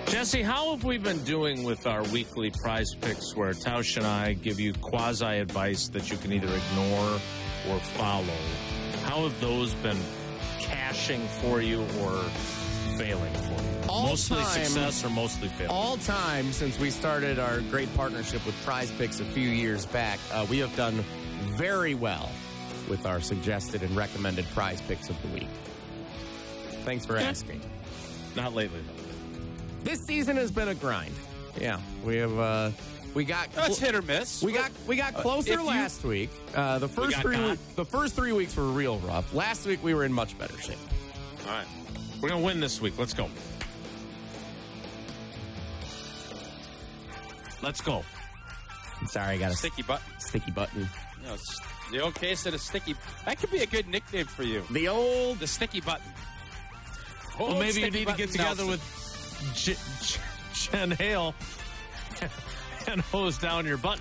Jesse, how have we been doing with our weekly prize picks where Tausch and I give you quasi-advice that you can either ignore or follow? How have those been cashing for you or failing for you? Mostly success or mostly failure? All time since we started our great partnership with Prize Picks a few years back, we have done very well with our suggested and recommended prize picks of the week. Thanks for asking. Not lately, though. This season has been a grind. Yeah, we have. We got. It's hit or miss. We got closer last week. The first 3 weeks were real rough. Last week we were in much better shape. All right, we're gonna win this week. Let's go. Let's go. Sorry, I got a sticky button. Sticky button. No, it's the old case of the sticky. That could be a good nickname for you. The sticky button. Well, maybe you need to get together with Jen Hale and hose down your button.